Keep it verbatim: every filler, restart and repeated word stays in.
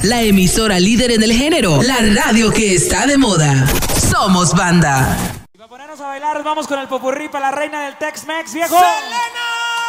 la emisora líder en el género, la radio que está de moda. Somos banda. Y para ponernos a bailar, vamos con el popurrí para la reina del Tex-Mex, viejo. ¡Selena!